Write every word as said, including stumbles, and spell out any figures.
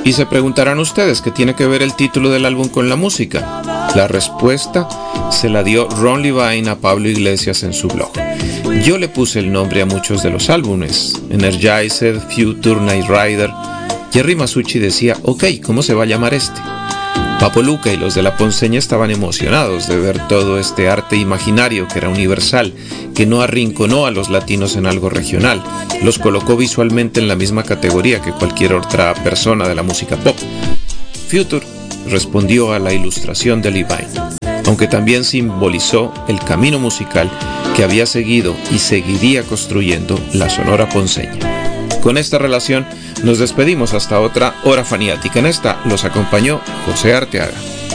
Y se preguntarán ustedes qué tiene que ver el título del álbum con la música. La respuesta se la dio Ron Levine a Pablo Iglesias en su blog. Yo le puse el nombre a muchos de los álbumes: Energizer, Future, Night Rider. Jerry Masucci decía, ok, ¿cómo se va a llamar este? Papo Luca y los de La Ponceña estaban emocionados de ver todo este arte imaginario que era universal, que no arrinconó a los latinos en algo regional, los colocó visualmente en la misma categoría que cualquier otra persona de la música pop. Future respondió a la ilustración de Levine, aunque también simbolizó el camino musical que había seguido y seguiría construyendo la Sonora Ponceña. Con esta relación nos despedimos hasta otra hora faniática. En esta los acompañó José Arteaga.